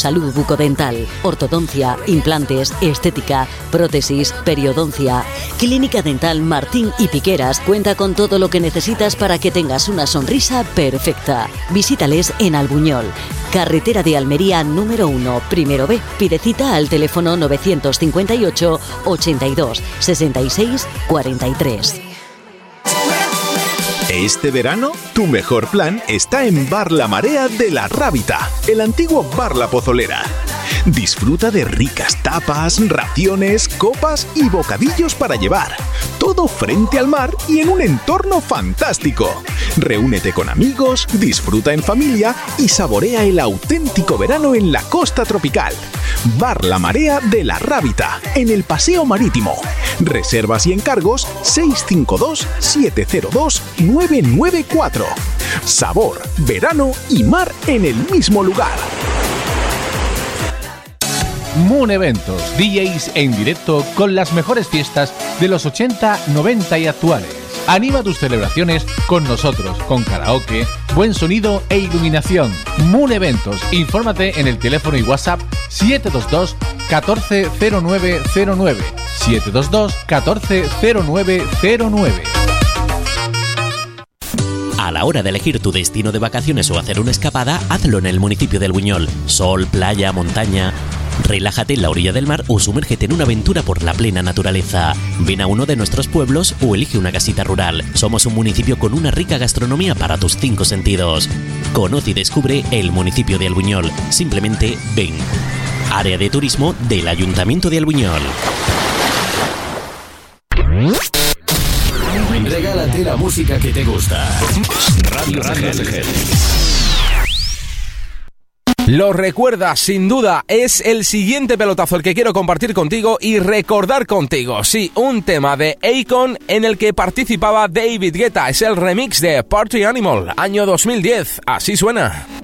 salud bucodental, ortodoncia, implantes, estética, prótesis, periodoncia. Clínica Dental Martín y Piqueras cuenta con todo lo que necesitas para que tengas una sonrisa perfecta. Visítales en Albuñol, carretera de Almería número 1, primero B. Pide cita al teléfono 958 82 66 43. Este verano, tu mejor plan está en Bar La Marea de La Rábita, el antiguo Bar La Pozolera. Disfruta de ricas tapas, raciones, copas y bocadillos para llevar. Todo frente al mar y en un entorno fantástico. Reúnete con amigos, disfruta en familia y saborea el auténtico verano en la costa tropical. Bar La Marea de La Rábita, en el Paseo Marítimo. Reservas y encargos 652-702-994. Sabor, verano y mar en el mismo lugar. Moon Eventos, DJs en directo con las mejores fiestas de los 80, 90 y actuales. Anima tus celebraciones con nosotros, con karaoke, buen sonido e iluminación. Moon Eventos, infórmate en el teléfono y WhatsApp 722 140909, 722 140909. A la hora de elegir tu destino de vacaciones o hacer una escapada, hazlo en el municipio de Albuñol. Sol, playa, montaña. Relájate en la orilla del mar o sumérgete en una aventura por la plena naturaleza. Ven a uno de nuestros pueblos o elige una casita rural. Somos un municipio con una rica gastronomía para tus 5 sentidos. Conoce y descubre el municipio de Albuñol. Simplemente ven. Área de turismo del Ayuntamiento de Albuñol. Regálate la música que te gusta. Radio CGL. Lo recuerdas, sin duda, es el siguiente pelotazo el que quiero compartir contigo y recordar contigo. Sí, un tema de Akon en el que participaba David Guetta. Es el remix de Party Animal, año 2010. Así suena.